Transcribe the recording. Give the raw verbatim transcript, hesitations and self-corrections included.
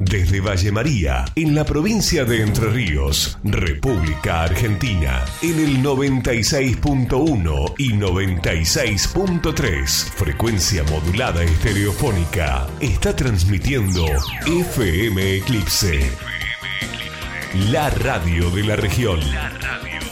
Desde Valle María, en la provincia de Entre Ríos, República Argentina, en el noventa y seis punto uno y noventa y seis punto tres, frecuencia modulada estereofónica, está transmitiendo F M Eclipse, la radio de la región.